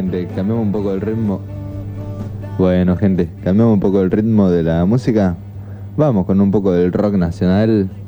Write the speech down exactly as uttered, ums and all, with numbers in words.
gente, cambiamos un poco el ritmo. Bueno, gente, cambiamos un poco el ritmo de la música. Vamos con un poco del rock nacional.